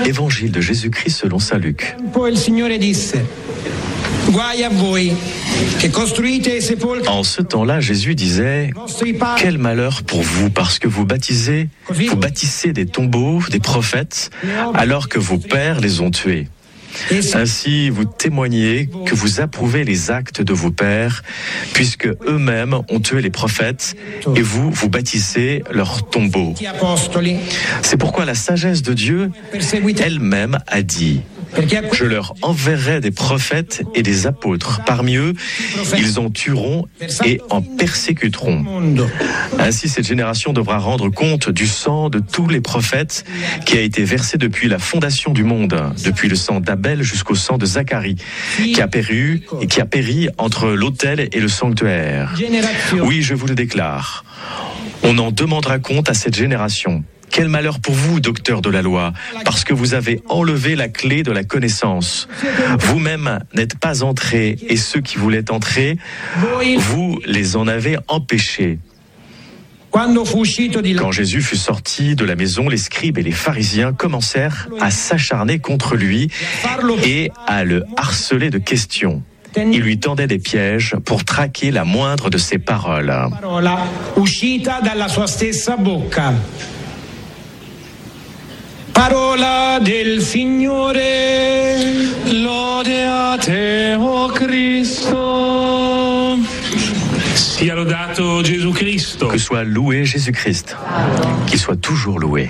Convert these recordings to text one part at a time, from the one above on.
Évangile de Jésus-Christ selon saint Luc. En ce temps-là, Jésus disait « Quel malheur pour vous, parce que vous bâtissez des tombeaux, des prophètes, alors que vos pères les ont tués. Ainsi, vous témoignez que vous approuvez les actes de vos pères, puisque eux-mêmes ont tué les prophètes, et vous bâtissez leurs tombeaux. C'est pourquoi la sagesse de Dieu elle-même a dit « Je leur enverrai des prophètes et des apôtres. Parmi eux, ils en tueront et en persécuteront. Ainsi, cette génération devra rendre compte du sang de tous les prophètes qui a été versé depuis la fondation du monde, depuis le sang d'Abel jusqu'au sang de Zacharie, qui a péri entre l'autel et le sanctuaire. Oui, je vous le déclare, on en demandera compte à cette génération. Quel malheur pour vous, docteurs de la loi, parce que vous avez enlevé la clé de la connaissance. Vous-même n'êtes pas entrés, et ceux qui voulaient entrer, vous les en avez empêchés. » Quand Jésus fut sorti de la maison, les scribes et les pharisiens commencèrent à s'acharner contre lui et à le harceler de questions. Ils lui tendaient des pièges pour traquer la moindre de ses paroles. Parola del Signore, lode a te, o Cristo. Sia lodato Gesù Cristo. Que soit loué Jésus-Christ, qu'il soit toujours loué.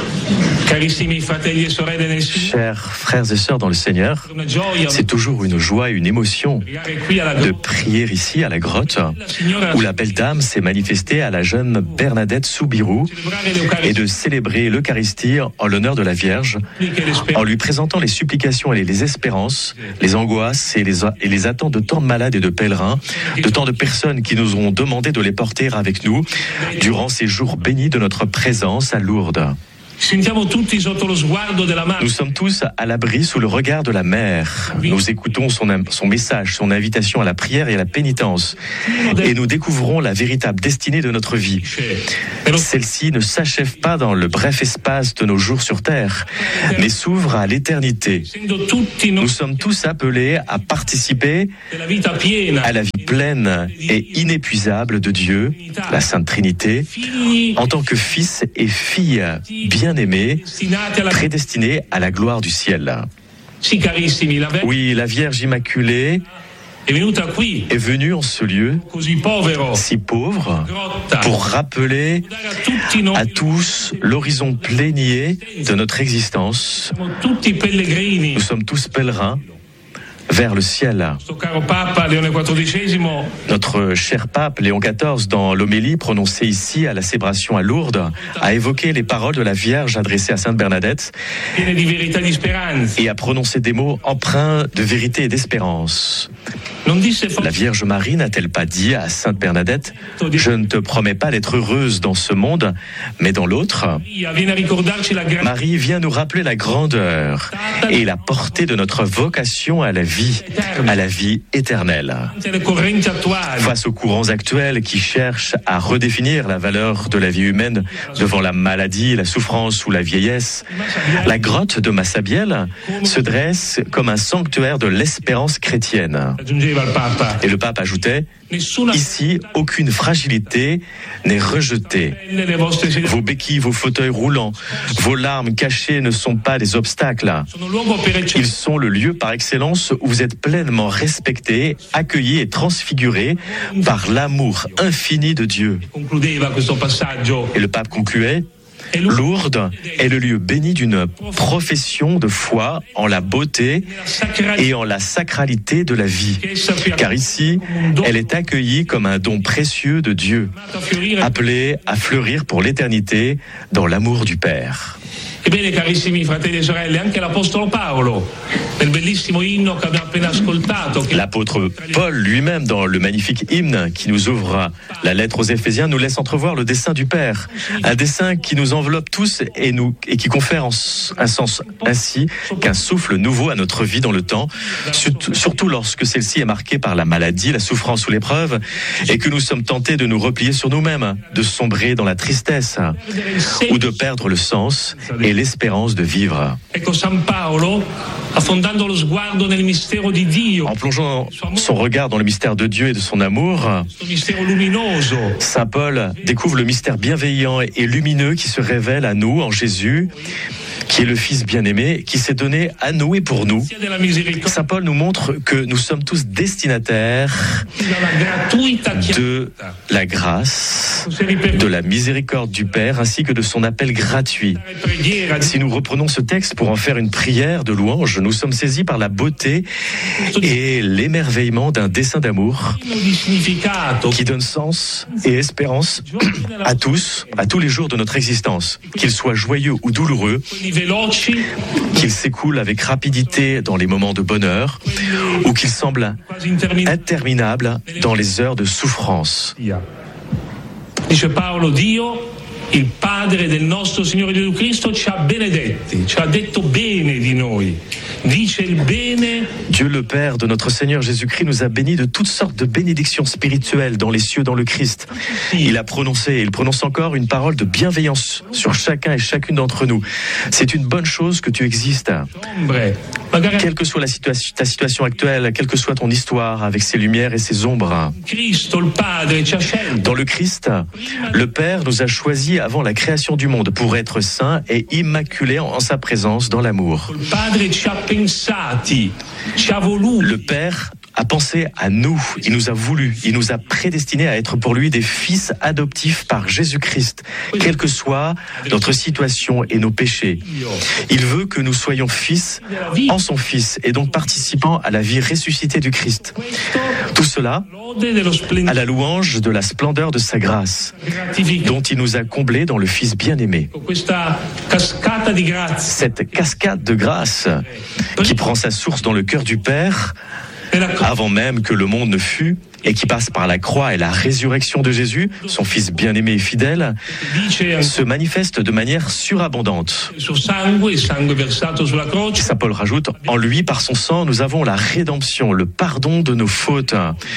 Chers frères et sœurs dans le Seigneur, c'est toujours une joie et une émotion de prier ici à la grotte où la belle dame s'est manifestée à la jeune Bernadette Soubirous et de célébrer l'Eucharistie en l'honneur de la Vierge en lui présentant les supplications et les espérances, les angoisses et les attentes de tant de malades et de pèlerins, de tant de personnes qui nous ont demandé de les porter avec nous durant ces jours bénis de notre présence à Lourdes. Nous sommes tous à l'abri sous le regard de la mère. Nous écoutons son message, son invitation à la prière et à la pénitence. Et nous découvrons la véritable destinée de notre vie. Celle-ci ne s'achève pas dans le bref espace de nos jours sur terre, mais s'ouvre à l'éternité. Nous sommes tous appelés à participer à la vie pleine et inépuisable de Dieu, la Sainte Trinité, en tant que fils et filles bien-aimés, prédestinés à la gloire du ciel. Oui, la Vierge Immaculée est venue en ce lieu si pauvre pour rappeler à tous l'horizon plénier de notre existence. Nous sommes tous pèlerins vers le ciel. Notre cher pape Léon XIV, dans l'homélie prononcée ici à la célébration à Lourdes, a évoqué les paroles de la Vierge adressées à Sainte Bernadette et a prononcé des mots empreints de vérité et d'espérance. La Vierge Marie n'a-t-elle pas dit à Sainte Bernadette « Je ne te promets pas d'être heureuse dans ce monde, mais dans l'autre » Marie vient nous rappeler la grandeur et la portée de notre vocation à la vie éternelle. Face aux courants actuels qui cherchent à redéfinir la valeur de la vie humaine devant la maladie, la souffrance ou la vieillesse, la grotte de Massabielle se dresse comme un sanctuaire de l'espérance chrétienne. Et le pape ajoutait « Ici, aucune fragilité n'est rejetée. Vos béquilles, vos fauteuils roulants, vos larmes cachées ne sont pas des obstacles. Ils sont le lieu par excellence où vous êtes pleinement respectés, accueillis et transfigurés par l'amour infini de Dieu. » Et le pape concluait « Lourdes est le lieu béni d'une profession de foi en la beauté et en la sacralité de la vie. Car ici, elle est accueillie comme un don précieux de Dieu, appelée à fleurir pour l'éternité dans l'amour du Père. » Ebbene, carissimi fratelli e sorelle, anche l'Apostolo Paolo, nel bellissimo inno che abbiamo appena ascoltato. L'apôtre Paul lui-même, dans le magnifique hymne qui nous ouvre la lettre aux Éphésiens, nous laisse entrevoir le dessein du Père. Un dessein qui nous enveloppe tous et qui confère un sens ainsi qu'un souffle nouveau à notre vie dans le temps, surtout lorsque celle-ci est marquée par la maladie, la souffrance ou l'épreuve, et que nous sommes tentés de nous replier sur nous-mêmes, de sombrer dans la tristesse, ou de perdre le sens et l'espoir l'espérance de vivre. Ecco San Paolo, affondando lo sguardo nel mistero di Dio, En plongeant son regard dans le mystère de Dieu et de son amour, questo mistero luminoso, Saint Paul découvre le mystère bienveillant et lumineux qui se révèle à nous en Jésus, qui est le Fils bien-aimé, qui s'est donné à nous et pour nous. sia della misericordia, Saint Paul nous montre que nous sommes tous destinataires della gratuita de la grâce, de la miséricorde du Père, ainsi que de son appel gratuit. preghiera Si nous reprenons ce texte pour en faire une prière de louange, nous sommes saisis par la beauté et l'émerveillement d'un dessein d'amour di significato qui donne sens et espérance à tous les jours de notre existence, qu'ils soient joyeux ou douloureux, quelli veloci, qu'ils s'écoulent avec rapidité dans les moments de bonheur ou qu'ils semblent quasi interminabili. interminables dans les heures de souffrance. Dice Paolo, Dio, il Padre del nostro Signore Gesù Cristo, ci ha benedetti, ci ha detto bene di noi, dice il bene. Dieu le Père de notre Seigneur Jésus-Christ nous a bénis de toutes sortes de bénédictions spirituelles dans les cieux, dans le Christ. Il a prononcé et il prononce encore une parole de bienveillance sur chacun et chacune d'entre nous. C'est une bonne chose que tu existes. Ombre, magari Quelle que soit ta situation actuelle, quelle que soit ton histoire avec ses lumières et ses ombres. Cristo, il Padre, ci ha scelto. Dans le Christ, le Père nous a choisis avant la création du monde pour être saints et immaculés en sa présence dans l'amour. Il Padre ci ha pensati, ci ha voluti. Le Père a pensé à nous, il nous a voulu, il nous a prédestinés à être pour lui des fils adoptifs par Jésus-Christ, quelle que soit notre situation et nos péchés. Il veut que nous soyons fils en son Fils et donc participants à la vie ressuscitée du Christ. Tout cela Lode dello à la louange de la splendeur de sa grâce, splendore, dont il nous a comblés dans le Fils bien-aimé. questa cascata di grazie. Cette cascade de grâce qui prend sa source dans le cœur du Père, Nella avant même que le monde ne fût, et qui passe par la croix et la résurrection de Jésus, son Fils bien-aimé et fidèle, dice se manifeste de manière surabondante. il suo sangue, il sangue versato sulla croce, Saint Paul rajoute, en lui, par son sang, nous avons la rédemption, le pardon de nos fautes,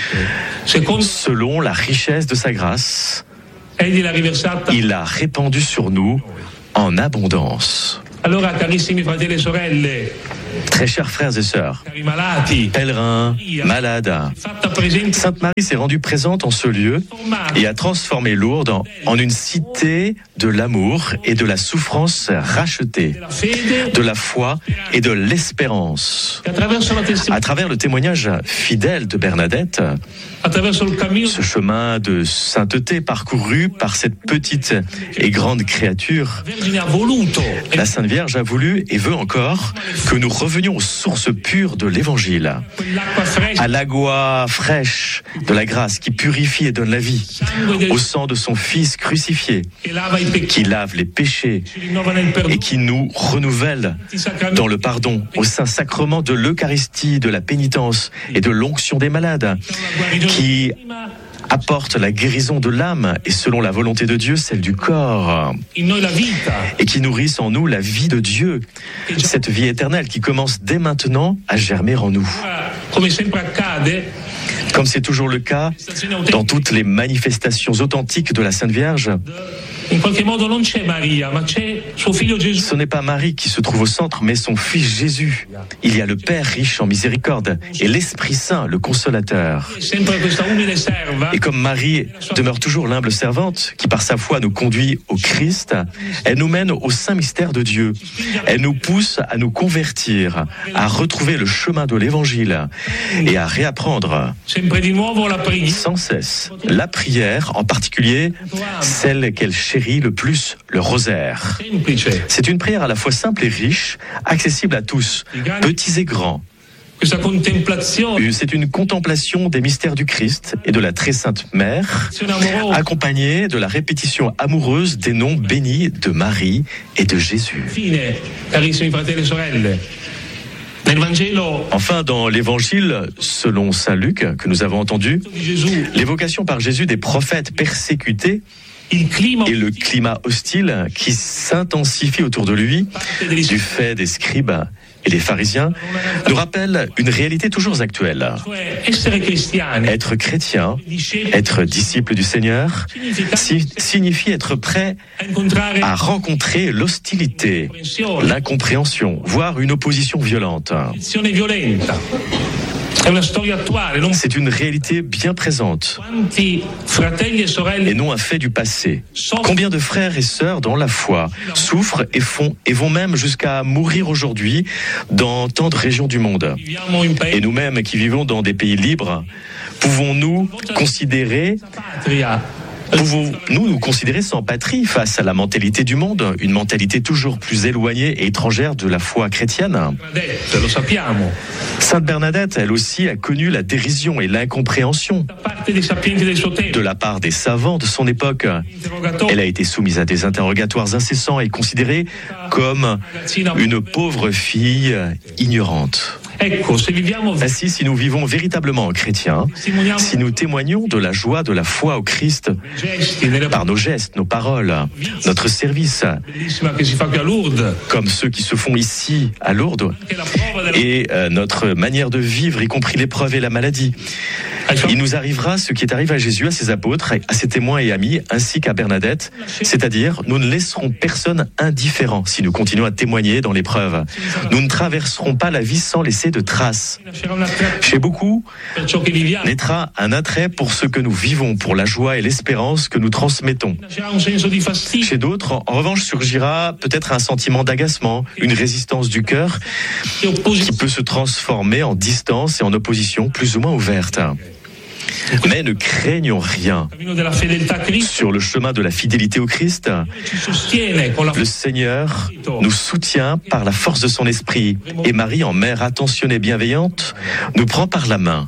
secondo selon la richesse de sa grâce. egli l'ha riversata. Il l'a répandu sur nous en abondance. Allora, carissimi fratelli e sorelle, Très chers frères et sœurs, cari malati, pèlerins, malades, fatta presente Sainte Marie s'est rendue présente en ce lieu et a transformé Lourdes en une cité de l'amour et de la souffrance rachetée, la fede, de la foi et de l'espérance. che attraverso la testimonianza, À travers le témoignage fidèle de Bernadette, attraverso il cammino ce chemin de sainteté parcouru par cette petite et grande créature, la Vergine ha voluto la Sainte Vierge a voulu et veut encore que nous revenions aux sources pures de l'Évangile, quell'acqua fresca, à l'agua fraîche de la grâce qui purifie et donne la vie, sangue del au sang de son Fils crucifié, che lava i peccati, qui lave les péchés ci rinnova nel et perdono, qui nous renouvelle i sacramenti, dans le pardon, au Saint-Sacrement de l'Eucharistie, de la pénitence et de l'onction des malades, la guarigione qui prima, apporte la guérison de l'âme et selon la volonté de Dieu, celle du corps, in noi la vita, et qui nourrissent en nous la vie de Dieu, cette vie éternelle qui commence dès maintenant à germer en nous. come sempre accade, Comme c'est toujours le cas dans toutes les manifestations authentiques de la Sainte Vierge, in qualche modo non c'è Maria, ma c'è suo figlio Gesù. ce n'est pas Marie qui se trouve au centre, mais son Fils Jésus. Il y a le Père riche en miséricorde et l'Esprit Saint, le Consolateur. Sempre questa umile serva Et comme Marie demeure toujours l'humble servante qui par sa foi nous conduit au Christ, elle nous mène au saint mystère de Dieu. Elle nous pousse à nous convertir, à retrouver le chemin de l'Évangile et à réapprendre sempre di nuovo la preghiera, sans cesse la prière, en particulier celle qu'elle chérit le plus, le rosaire. semplice, C'est une prière à la fois simple et riche, accessible à tous, petits et grands. questa contemplazione, C'est une contemplation des mystères du Christ et de la très sainte Mère, amorosa, accompagnée de la répétition amoureuse des noms bénis de Marie et de Jésus. fine, carissimi fratelli e sorelle, nel Vangelo Enfin, dans l'Évangile, selon saint Luc, que nous avons entendu, di Gesù, l'évocation par Jésus des prophètes persécutés et le climat hostile qui s'intensifie autour de lui, du fait des scribes et les pharisiens, nous rappellent une réalité toujours actuelle. Être chrétien, être disciple du Seigneur, signifie être prêt à rencontrer l'hostilité, l'incompréhension, voire une opposition violente. C'est une réalité bien présente et non un fait du passé. Combien de frères et sœurs dans la foi souffrent et vont même jusqu'à mourir aujourd'hui dans tant de régions du monde. Et nous-mêmes qui vivons dans des pays libres, pouvons-nous nous considérer sans patrie face à la mentalité du monde, une mentalité toujours plus éloignée et étrangère de la foi chrétienne? Sainte Bernadette, elle aussi, a connu la dérision et l'incompréhension de la part des savants de son époque. Elle a été soumise à des interrogatoires incessants et considérée comme une pauvre fille ignorante. Ainsi, si nous vivons véritablement chrétiens, si nous témoignons de la joie de la foi au Christ par nos gestes, nos paroles, notre service, comme ceux qui se font ici à Lourdes, et notre manière de vivre, y compris l'épreuve et la maladie, il nous arrivera ce qui est arrivé à Jésus, à ses apôtres, à ses témoins et amis, ainsi qu'à Bernadette, c'est-à-dire nous ne laisserons personne indifférent si nous continuons à témoigner dans l'épreuve. Nous ne traverserons pas la vie sans laisser de traces. Chez beaucoup, naîtra un attrait pour ce que nous vivons, pour la joie et l'espérance que nous transmettons. Chez d'autres, en revanche, surgira peut-être un sentiment d'agacement, une résistance du cœur qui peut se transformer en distance et en opposition plus ou moins ouverte. Mais ne craignons rien. Sur le chemin de la fidélité au Christ, le Seigneur nous soutient par la force de son esprit. Et Marie, en mère attentionnée et bienveillante, nous prend par la main.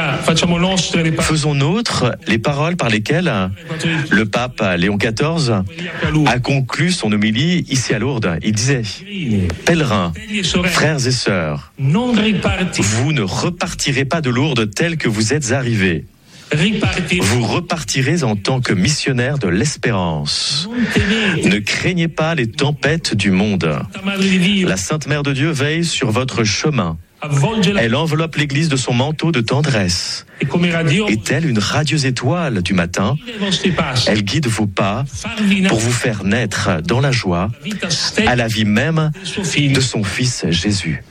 Faisons nôtres les paroles par lesquelles le pape Léon XIV a conclu son homélie ici à Lourdes. Il disait: pèlerins, frères et sœurs, vous ne repartirez pas de Lourdes tel que vous êtes arrivés. Vous repartirez en tant que missionnaires de l'espérance. Ne craignez pas les tempêtes du monde. La Sainte Mère de Dieu veille sur votre chemin. Elle enveloppe l'Église de son manteau de tendresse. Et telle une radieuse étoile du matin, elle guide vos pas pour vous faire naître dans la joie à la vie même de son Fils Jésus.